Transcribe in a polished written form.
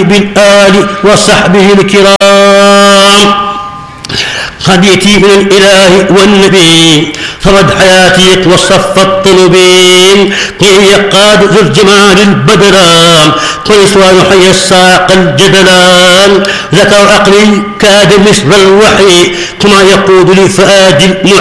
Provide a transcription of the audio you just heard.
بالآل وصحبه الكرام. هديتي من الإله والنبي فرد حياتي وصف الطلبين كي يقاد ذو الجمال البدران قيسوان حي الساق الجدلان ذكر عقلي كاد مثل الوحي كما يقود لفؤاد